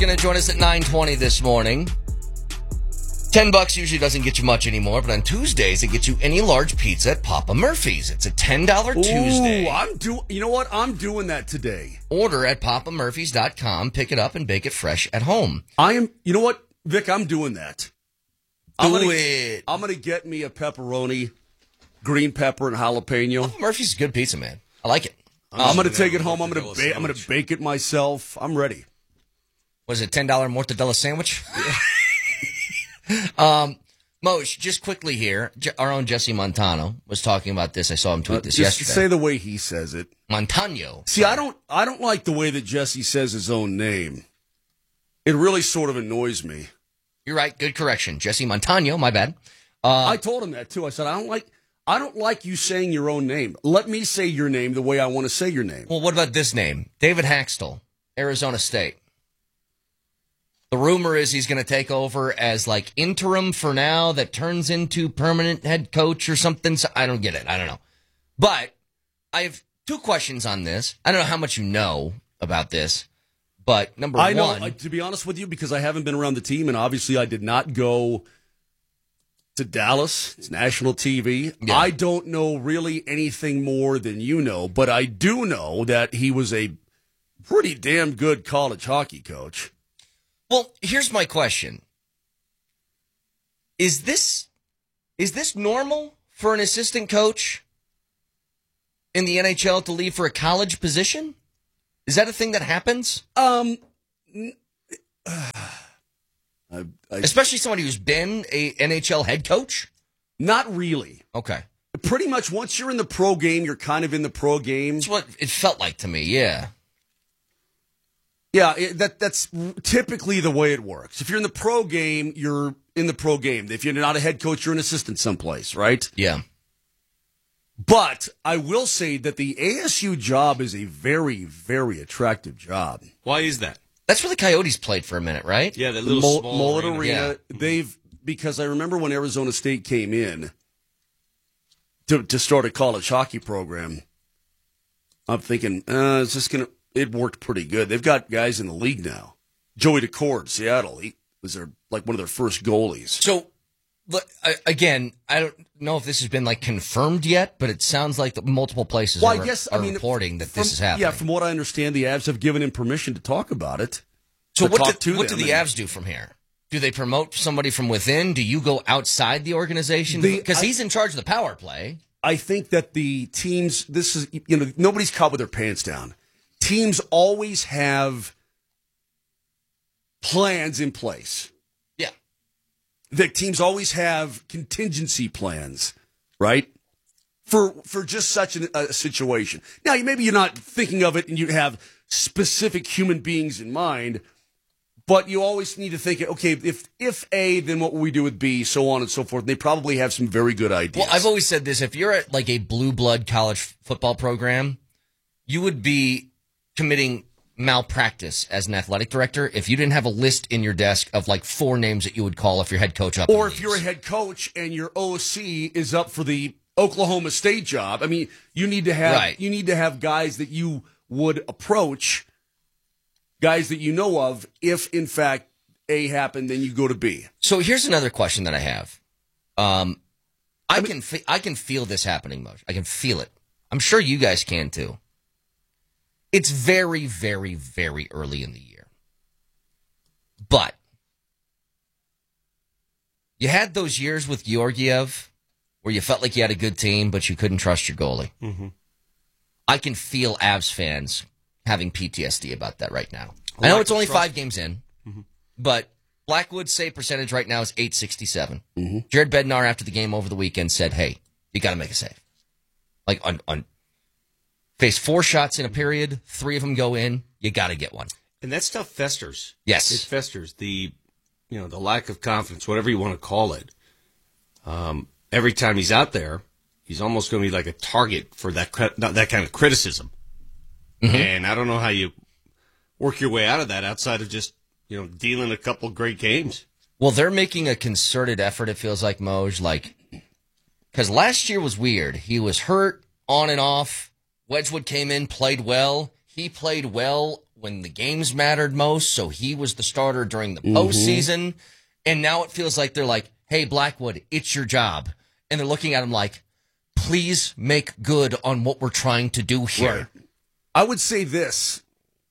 Going to join us at 9:20 this morning. $10 usually doesn't get you much anymore, but on Tuesdays, it gets you any large pizza at Papa Murphy's. It's a $10 Tuesday. You know what? I'm doing that today. Order at papamurphys.com, pick it up, and bake it fresh at home. You know what, Vic? I'm doing that. Do I'm it. going to get me a pepperoni, green pepper, and jalapeno. Papa Murphy's is good pizza, man. I like it. I'm going to take it home. I'm going to bake it myself. I'm ready. Was it $10 mortadella sandwich? Moj, just quickly here, our own Jesse Montano was talking about this. I saw him tweet this yesterday. Just say the way he says it. Montano. See, I don't like the way that Jesse says his own name. It really sort of annoys me. You're right. Good correction. Jesse Montano, my bad. I told him that too. I said, I don't like you saying your own name. Let me say your name the way I want to say your name. Well, what about this name? David Haxtell, Arizona State. The rumor is he's going to take over as like interim for now that turns into permanent head coach or something. So I don't get it. I don't know. But I have two questions on this. I don't know how much you know about this, but number one. I know, to be honest with you, because I haven't been around the team, and obviously I did not go to Dallas. It's national TV. Yeah. I don't know really anything more than you know, but I do know that he was a pretty damn good college hockey coach. Well, here's my question. Is this normal for an assistant coach in the NHL to leave for a college position? Is that a thing that happens? Especially somebody who's been a NHL head coach? Not really. Okay. Pretty much once you're in the pro game, you're kind of in the pro game. That's what it felt like to me, yeah. Yeah, that's typically the way it works. If you're in the pro game, you're in the pro game. If you're not a head coach, you're an assistant someplace, right? Yeah. But I will say that the ASU job is a very, very attractive job. Why is that? That's where the Coyotes played for a minute, right? Yeah, that little small Mullet arena. Yeah. Because I remember when Arizona State came in to start a college hockey program, I'm thinking, is this going to... It worked pretty good. They've got guys in the league now. Joey Decord, Seattle. He was one of their first goalies. So, again, I don't know if this has been confirmed yet, but it sounds like multiple places are reporting that this is happening. Yeah, from what I understand, the Avs have given him permission to talk about it. So what do the Avs do from here? Do they promote somebody from within? Do you go outside the organization? Because he's in charge of the power play. I think that the teams, nobody's caught with their pants down. Teams always have plans in place. Yeah. The teams always have contingency plans, right? For just such a situation. Now, maybe you're not thinking of it and you have specific human beings in mind, but you always need to think, okay, if A, then what will we do with B, so on and so forth. And they probably have some very good ideas. Well, I've always said this. If you're at a blue blood college football program, you would be committing malpractice as an athletic director if you didn't have a list in your desk of 4 names that you would call if your head coach up. Or if you're a head coach and your OC is up for the Oklahoma State job. I mean, you need to have guys that you would approach, guys that you know of. If in fact A happened, then you go to B. So here's another question that I have. I can feel this happening, Moj. I can feel it. I'm sure you guys can too. It's very, very, very early in the year. But you had those years with Georgiev where you felt like you had a good team, but you couldn't trust your goalie. Mm-hmm. I can feel Avs fans having PTSD about that right now. I know it's only 5 games in, but Blackwood's save percentage right now is .867. Mm-hmm. Jared Bednar, after the game over the weekend, said, hey, you got to make a save. Face 4 shots in a period, 3 of them go in. You got to get one. And that stuff festers. Yes. It festers. The lack of confidence, whatever you want to call it. Every time he's out there, he's almost going to be like a target for that kind of criticism. Mm-hmm. And I don't know how you work your way out of that outside of just, dealing a couple great games. Well, they're making a concerted effort, it feels like, Moj, because last year was weird. He was hurt on and off. Wedgwood came in, played well. He played well when the games mattered most, so he was the starter during the postseason. And now it feels like they're like, hey, Blackwood, it's your job. And they're looking at him like, please make good on what we're trying to do here. Right. I would say this.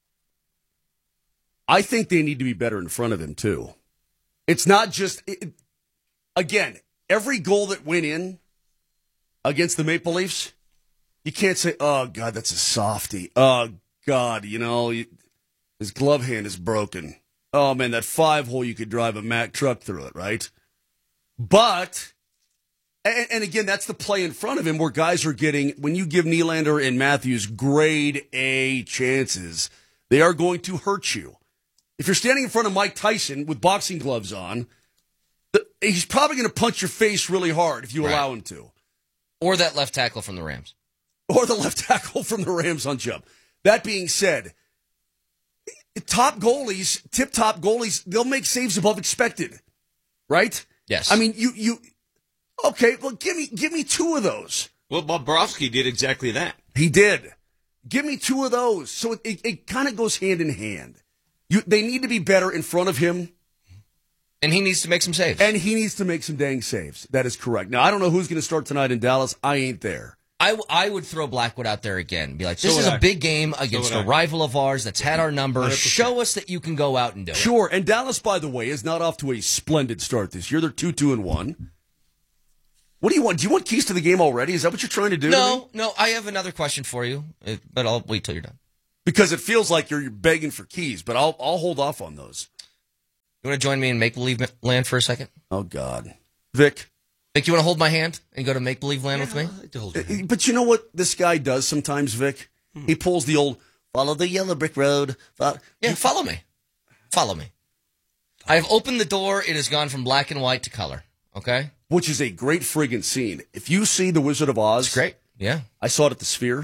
I think they need to be better in front of him, too. It's not just, again, every goal that went in against the Maple Leafs, you can't say, oh, God, that's a softie. Oh, God, his glove hand is broken. Oh, man, that 5-hole, you could drive a Mack truck through it, right? But, and again, that's the play in front of him where guys are getting, when you give Nylander and Matthews grade A chances, they are going to hurt you. If you're standing in front of Mike Tyson with boxing gloves on, he's probably going to punch your face really hard if you allow him to. Or that left tackle from the Rams. Or the left tackle from the Rams on jump. That being said, tip-top goalies, they'll make saves above expected, right? Yes. I mean, okay, well, give me two of those. Well, Bobrovsky did exactly that. He did. Give me two of those. So it kind of goes hand in hand. They need to be better in front of him. And he needs to make some saves. And he needs to make some dang saves. That is correct. Now, I don't know who's going to start tonight in Dallas. I ain't there. I would throw Blackwood out there again. Be like, this is a big game against a rival of ours that's had our number. 100%. Show us that you can go out and do it. Sure. And Dallas, by the way, is not off to a splendid start this year. They're 2-2-1. What do you want? Do you want keys to the game already? Is that what you're trying to do? No. I have another question for you, but I'll wait till you're done. Because it feels like you're begging for keys, but I'll hold off on those. You want to join me in make-believe land for a second? Oh, God. Vic, you want to hold my hand and go to make-believe land with me? I'd like to hold your hand. But you know what this guy does sometimes, Vic? He pulls the old, follow the yellow brick road. Follow me. Follow me. I've opened the door. It has gone from black and white to color, okay? Which is a great friggin' scene. If you see The Wizard of Oz. It's great, yeah. I saw it at the Sphere.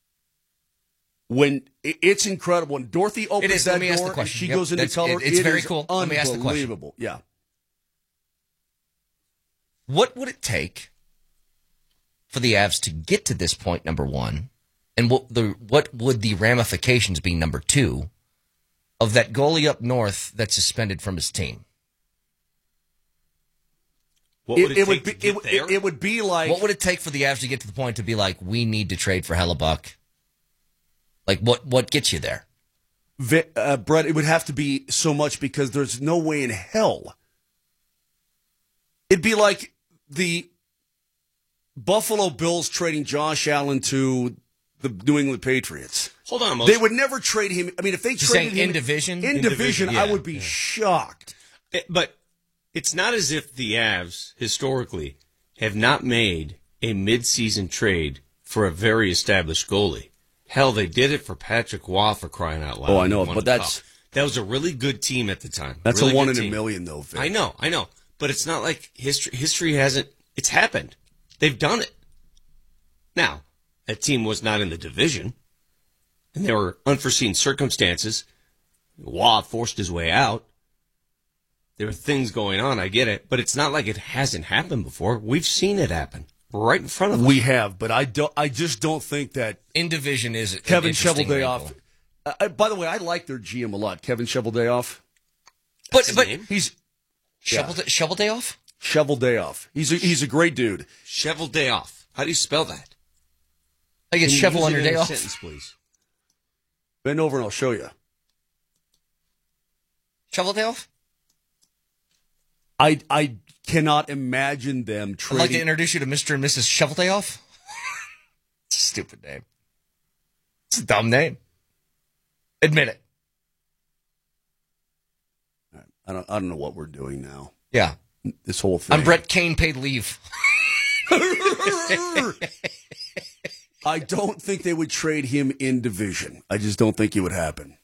When it's incredible. When Dorothy opens that door and she goes into color, it's very cool. Let me ask the question. Unbelievable. Yeah. What would it take for the Avs to get to this point, number one, and what would the ramifications be, number two, of that goalie up north that's suspended from his team? What would it take to get there? It would be like... What would it take for the Avs to get to the point to be like, we need to trade for Hellebuck? Like, what gets you there? Brett, it would have to be so much because there's no way in hell. It'd be like the Buffalo Bills trading Josh Allen to the New England Patriots. Hold on, they would never trade him. I mean, if they traded him in division, I would be shocked. But it's not as if the Avs historically have not made a midseason trade for a very established goalie. Hell, they did it for Patrick Waugh, for crying out loud. Oh, I know, but that was a really good team at the time. That's really a 1 in a million, though, Vic. I know. But it's not like history hasn't. It's happened. They've done it. Now, that team was not in the division, and there were unforeseen circumstances. Waugh forced his way out. There were things going on. I get it, but it's not like it hasn't happened before. We've seen it happen right in front of us. We have, but I just don't think that in division is Kevin Cheveldayoff. By the way, I like their GM a lot, Kevin Cheveldayoff. But he's Cheveldayoff? Cheveldayoff. He's a great dude. Cheveldayoff. How do you spell that? I get shovel on your day off. Sentence, please. Bend over and I'll show you. Cheveldayoff? I cannot imagine them trading. I'd like to introduce you to Mr. and Mrs. Cheveldayoff. It's a stupid name. It's a dumb name. Admit it. I don't know what we're doing now. Yeah. This whole thing. I'm Brett Kane, paid leave. I don't think they would trade him in division. I just don't think it would happen.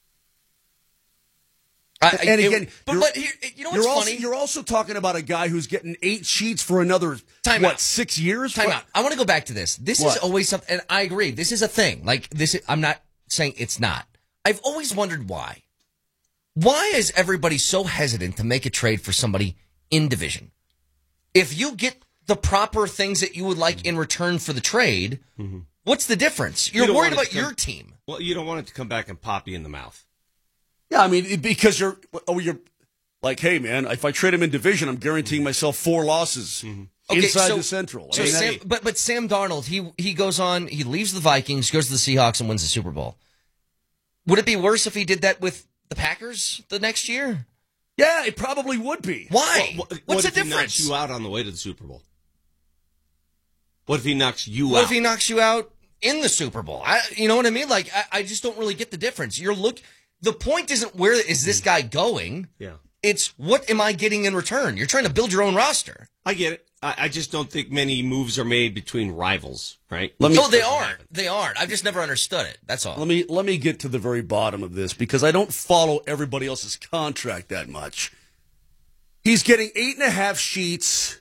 But here, you know what's funny? You're also talking about a guy who's getting 8 sheets for another, 6 years? Time out. I want to go back to this. This is always something, and I agree. This is a thing. Like, I'm not saying it's not. I've always wondered why. Why is everybody so hesitant to make a trade for somebody in division? If you get the proper things that you would like in return for the trade, What's the difference? You You're don't worried want it about to come- your team. Well, you don't want it to come back and pop you in the mouth. Yeah, I mean, because you're like, hey, man, if I trade him in division, I'm guaranteeing myself 4 losses inside the Central. So but Sam Darnold, he goes on, he leaves the Vikings, goes to the Seahawks, and wins the Super Bowl. Would it be worse if he did that with the Packers the next year? Yeah, it probably would be. Why? What What's the if he knocks difference? you out on the way to the Super Bowl? What if he knocks you What out? if he knocks you out in the Super Bowl? You know what I mean? Like, I just don't really get the difference. The point isn't where is this guy going? Yeah. It's what am I getting in return? You're trying to build your own roster. I get it. I just don't think many moves are made between rivals, right? They aren't. They aren't. I've just never understood it. That's all. Let me get to the very bottom of this because I don't follow everybody else's contract that much. He's getting 8.5 sheets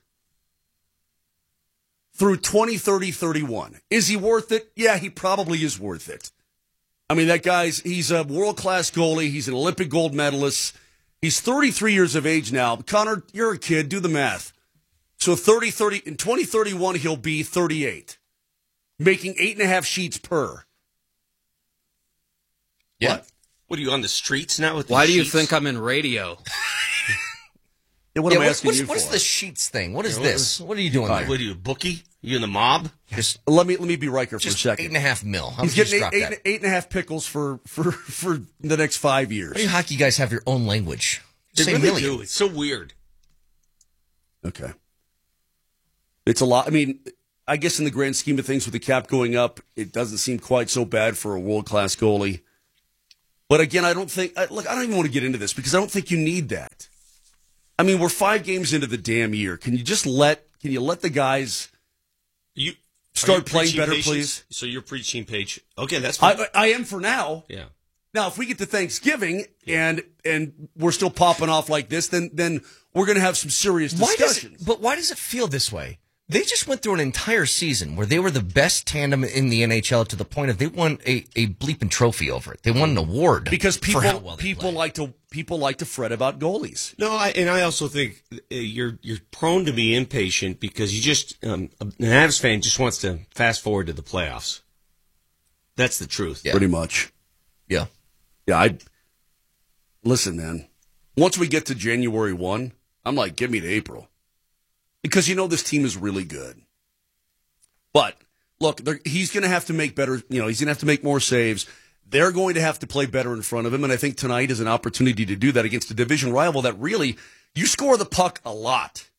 through 2030-31. Is he worth it? Yeah, he probably is worth it. I mean, he's a world-class goalie. He's an Olympic gold medalist. He's 33 years of age now. Connor, you're a kid. Do the math. So in 2031, he'll be 38, making 8.5 sheets per. Yeah. What are you on the streets now? With Why do you sheets? think I'm in radio? Yeah, what am I asking you what's for? the sheets thing? What is this? What are you doing there? What are you, a bookie? You in the mob? Just Let me be Riker for a second. 8.5 mil. How He's much you getting just drop that? 8.5 pickles for the next 5 years. Why do you hockey guys have your own language? They Say really million. do. It's so weird. Okay. It's a lot. I mean, I guess in the grand scheme of things with the cap going up, it doesn't seem quite so bad for a world-class goalie. But again, I don't even want to get into this because I don't think you need that. I mean, we're 5 games into the damn year. Can you let the guys start playing better, please? So you're preaching page. Okay, that's fine. I am for now. Yeah. Now, if we get to Thanksgiving and we're still popping off like this, then we're going to have some serious discussions. Why does it feel this way? They just went through an entire season where they were the best tandem in the NHL to the point of they won a bleeping trophy over it. They won an award Because for how well they people played. like to fret about goalies. No, I also think you're prone to be impatient because you just an Avs fan just wants to fast forward to the playoffs. That's the truth. Yeah. Pretty much. Yeah. Yeah, listen, man. Once we get to January 1, I'm like, give me to April. Because this team is really good. But, look, he's going to have to make better, he's going to have to make more saves. They're going to have to play better in front of him, and I think tonight is an opportunity to do that against a division rival that really, you score the puck a lot.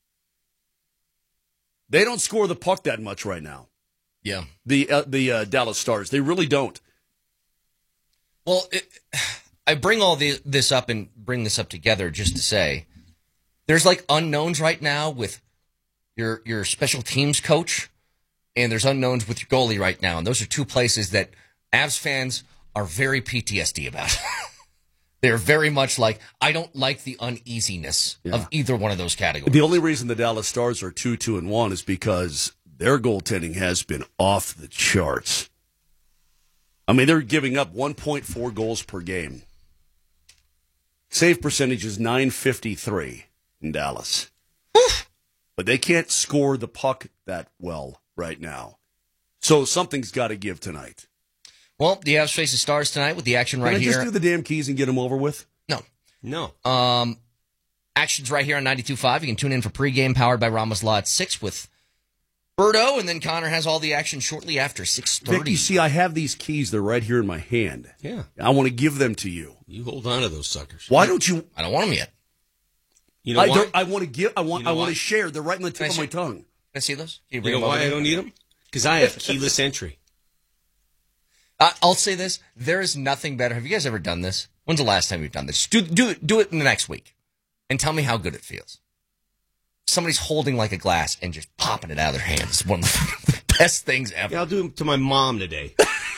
They don't score the puck that much right now. Yeah. The Dallas Stars. They really don't. Well, I bring all this up and bring this up together just to say there's like unknowns right now with your special teams coach, and there's unknowns with your goalie right now. And those are two places that Avs fans are very PTSD about. They're very much like, I don't like the uneasiness of either one of those categories. The only reason the Dallas Stars are 2-2-1 is because their goaltending has been off the charts. I mean, they're giving up 1.4 goals per game. Save percentage is .953 in Dallas. But they can't score the puck that well right now. So something's got to give tonight. Well, the Avs face the Stars tonight with the action right Can I here. just do the damn keys and get them over with? No. Action's right here on 92.5. You can tune in for pregame powered by Ramos Law at 6 with Berto, and then Connor has all the action shortly after 6:30. Vic, you see, I have these keys. They're right here in my hand. Yeah. I want to give them to you. You hold on to those suckers. Why don't you? I don't want them yet. You know why? I want to give. I want why? to share. They're right in the tip Can I of my see- tongue. Can I see those? Can You bring know them over why I there? don't need them? Because I have keyless entry. I'll say this. There is nothing better. Have you guys ever done this? When's the last time you've done this? Do it in the next week. And tell me how good it feels. Somebody's holding like a glass and just popping it out of their hands. It's one of the best things ever. Yeah, I'll do them to my mom today.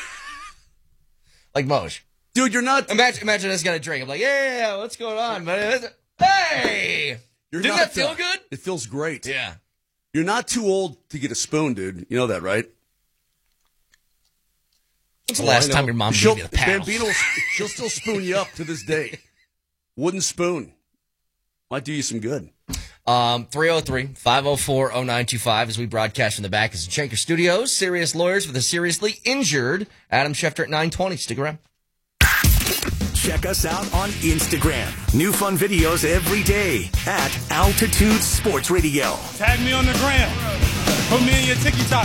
Like Moj. Dude, you're not. Imagine us got a drink. I'm like, yeah, what's going on, buddy? Hey! You're Didn't not, that feel good? It feels great. Yeah. You're not too old to get a spoon, dude. You know that, right? When's the last I know. time your mom gave you the paddle? Bambino, she'll still spoon you up to this day. Wooden spoon. Might do you some good. 303-504-0925 as we broadcast from the Backus and Schenker Studios. Serious Lawyers for the Seriously Injured. Adam Schefter at 920. Stick around. Check us out on Instagram. New fun videos every day at Altitude Sports Radio. Tag me on the gram. Put me in your TikTok.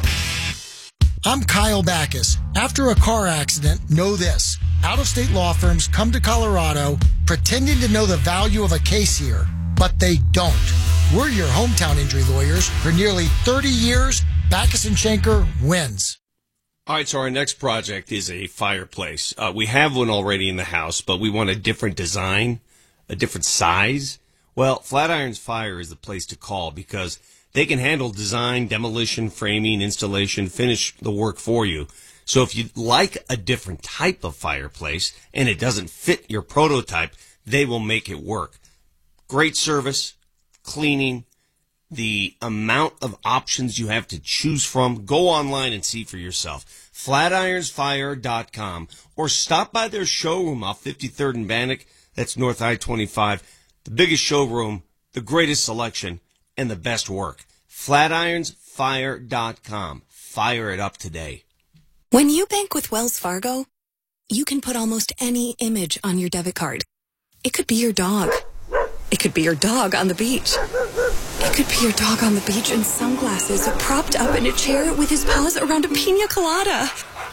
I'm Kyle Backus. After a car accident, know this. Out-of-state law firms come to Colorado pretending to know the value of a case here, but they don't. We're your hometown injury lawyers. For nearly 30 years, Backus and Schenker wins. All right, so our next project is a fireplace. We have one already in the house, but we want a different design, a different size. Well, Flatirons Fire is the place to call because they can handle design, demolition, framing, installation, finish the work for you. So if you'd like a different type of fireplace and it doesn't fit your prototype, they will make it work. Great service, cleaning, the amount of options you have to choose from. Go online and see for yourself. FlatironsFire.com or stop by their showroom off 53rd and Bannock. That's North I-25. The biggest showroom, the greatest selection, and the best work. FlatironsFire.com. Fire it up today. When you bank with Wells Fargo, you can put almost any image on your debit card. It could be your dog. It could be your dog on the beach. It could be your dog on the beach in sunglasses, propped up in a chair with his paws around a pina colada.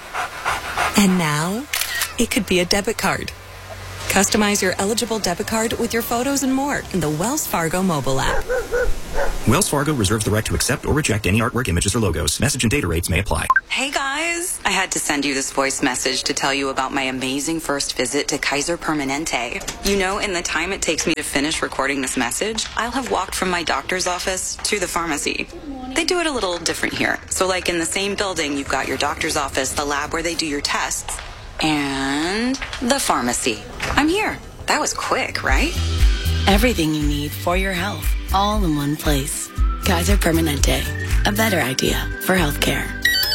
And now, it could be a debit card. Customize your eligible debit card with your photos and more in the Wells Fargo mobile app. Wells Fargo reserves the right to accept or reject any artwork, images, or logos. Message and data rates may apply. Hey guys, I had to send you this voice message to tell you about my amazing first visit to Kaiser Permanente. You know, in the time it takes me to finish recording this message, I'll have walked from my doctor's office to the pharmacy. They do it a little different here. So like in the same building, you've got your doctor's office, the lab where they do your tests, and the pharmacy. I'm here. That was quick, right? Everything you need for your health, all in one place. Kaiser Permanente, a better idea for healthcare.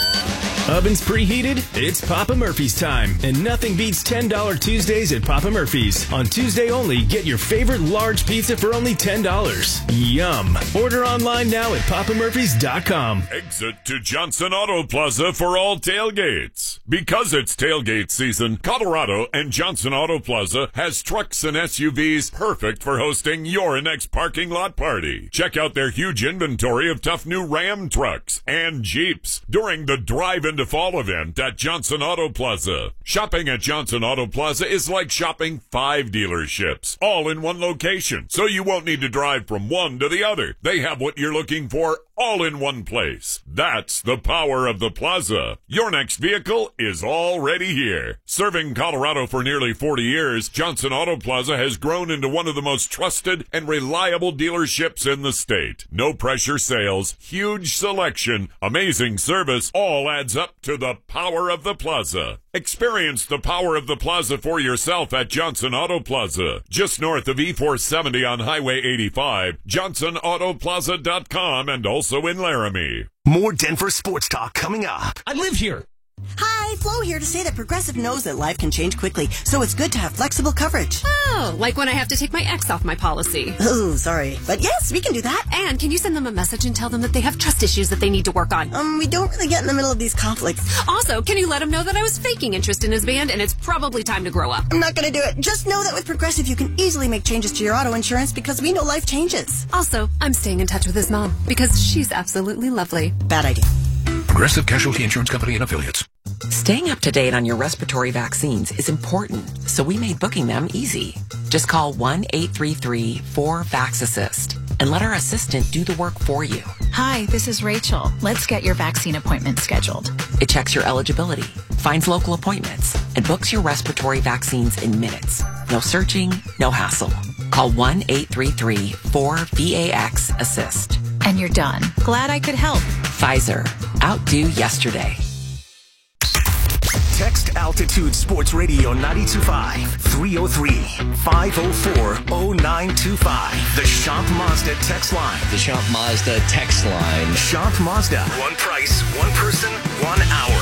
Ovens preheated? It's Papa Murphy's time, and nothing beats $10 Tuesdays at Papa Murphy's. On Tuesday only, get your favorite large pizza for only $10. Yum! Order online now at papamurphys.com. Exit to Johnson Auto Plaza for all tailgates. Because it's tailgate season, Colorado and Johnson Auto Plaza has trucks and SUVs perfect for hosting your next parking lot party. Check out their huge inventory of tough new Ram trucks and Jeeps during the drive-in to fall event at Johnson Auto Plaza. Shopping at Johnson Auto Plaza is like shopping 5 dealerships, all in one location, so you won't need to drive from one to the other. They have what you're looking for all in one place. That's the power of the plaza. Your next vehicle is already here. Serving Colorado for nearly 40 years, Johnson Auto Plaza has grown into one of the most trusted and reliable dealerships in the state. No pressure sales, huge selection, amazing service, all adds up to the power of the plaza. Experience the power of the plaza for yourself at Johnson Auto Plaza, just north of E470 on Highway 85, johnsonautoplaza.com, and also in Laramie. More Denver sports talk coming up. I live here. Hi, Flo here to say that Progressive knows that life can change quickly, so it's good to have flexible coverage. Oh, like when I have to take my ex off my policy. Oh, sorry. But yes, we can do that. And can you send them a message and tell them that they have trust issues that they need to work on? We don't really get in the middle of these conflicts. Also, can you let him know that I was faking interest in his band and it's probably time to grow up? I'm not going to do it. Just know that with Progressive, you can easily make changes to your auto insurance because we know life changes. Also, I'm staying in touch with his mom because she's absolutely lovely. Bad idea. Progressive Casualty Insurance Company and Affiliates. Staying up to date on your respiratory vaccines is important, so we made booking them easy. Just call 1-833-4-VAX-ASSIST and let our assistant do the work for you. Hi, this is Rachel. Let's get your vaccine appointment scheduled. It checks your eligibility, finds local appointments, and books your respiratory vaccines in minutes. No searching, no hassle. Call 1-833-4-VAX-ASSIST. And you're done. Glad I could help. Pfizer. Outdo yesterday. Text Altitude Sports Radio 925-303-504-0925. The Shop Mazda text line. The Shop Mazda text line. Shop Mazda. One price, one person, 1 hour.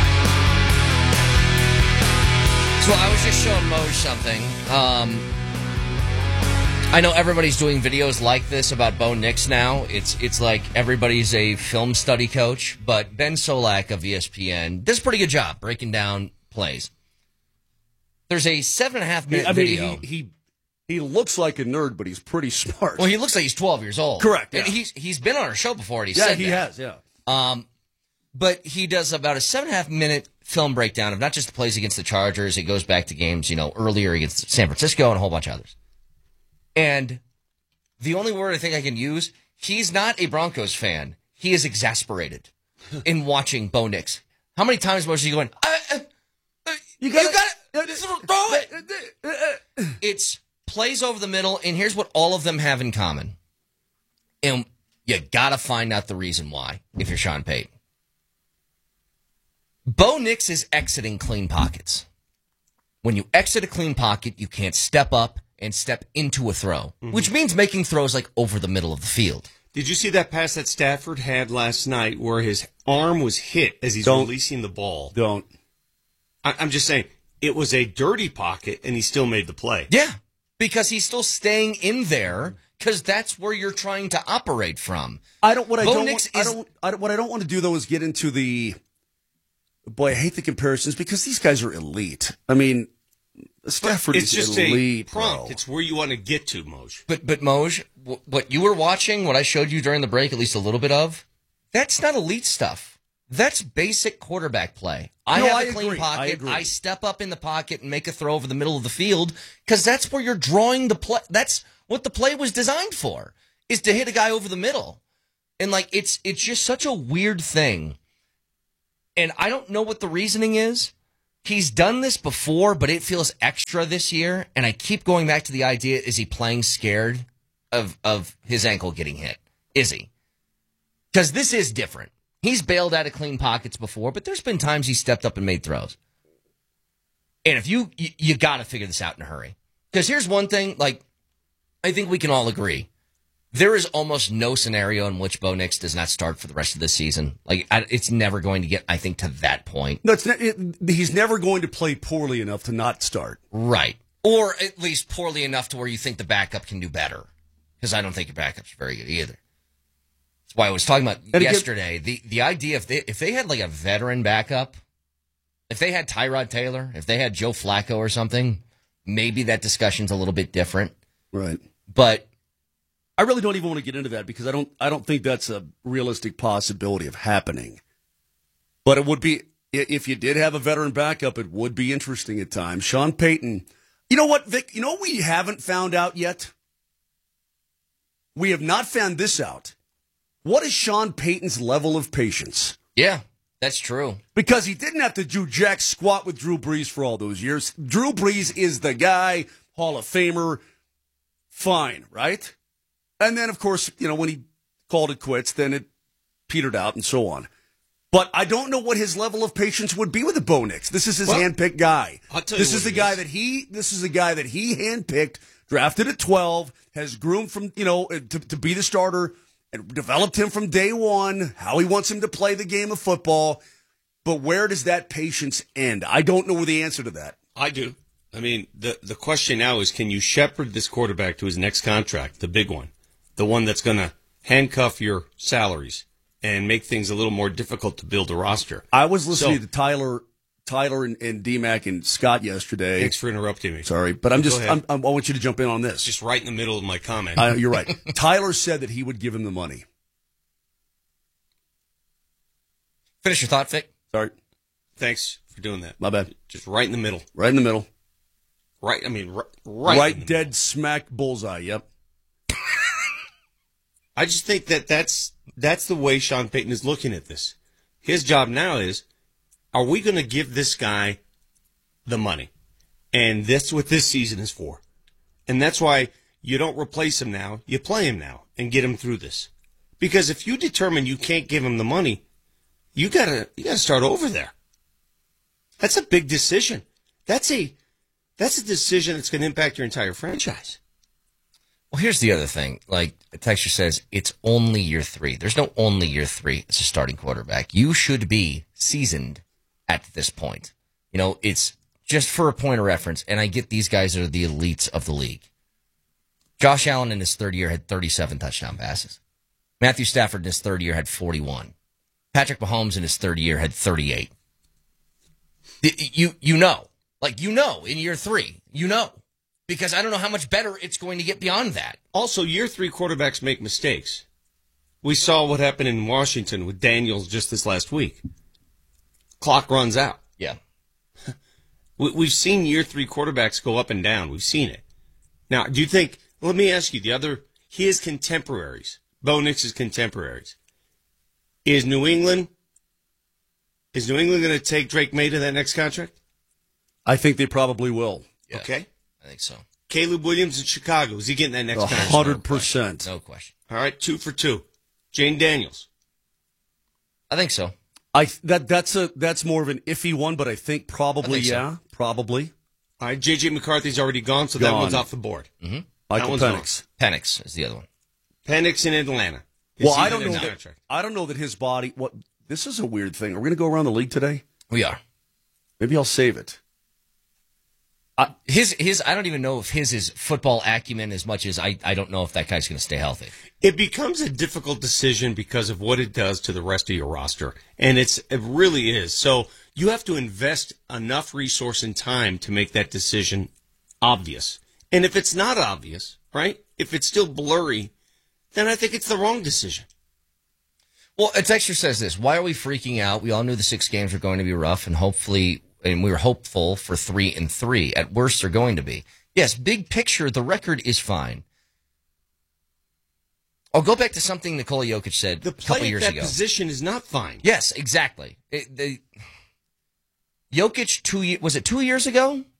So I was just showing Mo something. I know everybody's doing videos like this about Bo Nix now. It's like everybody's a film study coach, but Ben Solak of ESPN does a pretty good job breaking down plays. There's a 7.5-minute video. He looks like a nerd, but he's pretty smart. Well, he looks like he's 12 years old. Correct. And Yeah. he's been on our show before, and he said he that. has. Yeah. But he does about a 7.5-minute film breakdown of not just the plays against the Chargers. It goes back to games, earlier against San Francisco and a whole bunch of others. And the only word I think I can use, he's not a Broncos fan. He is exasperated in watching Bo Nix. How many times was he going, you got it, throw it. It's plays over the middle, and here's what all of them have in common. And you got to find out the reason why if you're Sean Payton. Bo Nix is exiting clean pockets. When you exit a clean pocket, you can't step up and step into a throw, which means making throws like over the middle of the field. Did you see that pass that Stafford had last night where his arm was hit as he's releasing the ball? I'm just saying, it was a dirty pocket, and he still made the play. Yeah, because he's still staying in there because that's where you're trying to operate from. What I don't want to do, though, is get into the... Boy, I hate the comparisons because these guys are elite. I mean... Stafford it's is just elite, a prompt. bro. It's where you want to get to, Moj. But Moj, what you were watching, what I showed you during the break, at least a little bit of, that's not elite stuff. That's basic quarterback play. I have a clean pocket. I step up in the pocket and make a throw over the middle of the field because that's where you're drawing the play. That's what the play was designed for, is to hit a guy over the middle. And it's just such a weird thing. And I don't know what the reasoning is. He's done this before, but it feels extra this year. And I keep going back to the idea, is he playing scared of his ankle getting hit? Is he? Because this is different. He's bailed out of clean pockets before, but there's been times he stepped up and made throws. And if you got to figure this out in a hurry. Because here's one thing, I think we can all agree. There is almost no scenario in which Bo Nix does not start for the rest of the season. It's never going to get, I think, to that point. No, he's never going to play poorly enough to not start. Right. Or at least poorly enough to where you think the backup can do better. Because I don't think your backup's very good either. That's why I was talking about yesterday. The idea, if they had a veteran backup, if they had Tyrod Taylor, if they had Joe Flacco or something, maybe that discussion's a little bit different. Right. But I really don't even want to get into that because I don't think that's a realistic possibility of happening. But it would be, if you did have a veteran backup, it would be interesting at times. Sean Payton, you know what, Vic? You know what we haven't found out yet? We have not found this out. What is Sean Payton's level of patience? Yeah, that's true. Because he didn't have to do jack squat with Drew Brees for all those years. Drew Brees is the guy, Hall of Famer, fine, right? And then, of course, when he called it quits, then it petered out and so on. But I don't know what his level of patience would be with the Bo Nix. This is his handpicked guy. This is the guy that he handpicked, drafted at 12, has groomed from to be the starter, and developed him from day one. How he wants him to play the game of football. But where does that patience end? I don't know the answer to that. I do. I mean, the question now is, can you shepherd this quarterback to his next contract, the big one? The one that's going to handcuff your salaries and make things a little more difficult to build a roster. I was listening to Tyler and D-Mac and Scott yesterday. Thanks for interrupting me. Sorry, but I want you to jump in on this. Just right in the middle of my comment. You're right. Tyler said that he would give him the money. Finish your thought, Vic. Sorry. Thanks for doing that. My bad. Just right in the middle. Right in the middle. Right, I mean, right. Right dead smack bullseye, yep. I just think that's the way Sean Payton is looking at this. His job now is, are we going to give this guy the money? And that's what this season is for. And that's why you don't replace him now. You play him now and get him through this. Because if you determine you can't give him the money, you gotta start over there. That's a big decision. That's a decision that's going to impact your entire franchise. Well, here's the other thing. Like Texture says, it's only year 3. There's no only year 3 as a starting quarterback. You should be seasoned at this point. It's just for a point of reference, and I get these guys are the elites of the league. Josh Allen in his third year had 37 touchdown passes. Matthew Stafford in his third year had 41. Patrick Mahomes in his third year had 38. You know in year 3, because I don't know how much better it's going to get beyond that. Also, year 3 quarterbacks make mistakes. We saw what happened in Washington with Daniels just this last week. Clock runs out. Yeah. We've seen year 3 quarterbacks go up and down. We've seen it. Now, do you think, let me ask you, his contemporaries, Bo Nix's contemporaries, is New England going to take Drake May to that next contract? I think they probably will. Yeah, okay. I think so. Caleb Williams in Chicago, is he getting that next contract? 100%. No question. All right, 2 for 2. Jane Daniels. I think so. That's more of an iffy one, but I think probably, probably. All right, J.J. McCarthy's already gone, so that one's off the board. Mm-hmm. Michael Penix. Penix is the other one. Penix in Atlanta. I don't know that his body. This is a weird thing. Are we going to go around the league today? We are. Maybe I'll save it. His I don't even know if his is football acumen as much as I don't know if that guy's going to stay healthy. It becomes a difficult decision because of what it does to the rest of your roster, and it really is. So you have to invest enough resource and time to make that decision obvious. And if it's not obvious, right? If it's still blurry, then I think it's the wrong decision. Well, a texter says this: why are we freaking out? We all knew the 6 games were going to be rough, and we were hopeful for 3-3. At worst, they're going to be. Yes, big picture, the record is fine. I'll go back to something Nikola Jokic said a couple years ago. The play at that position is not fine. Yes, exactly. Jokic, was it 2 years ago?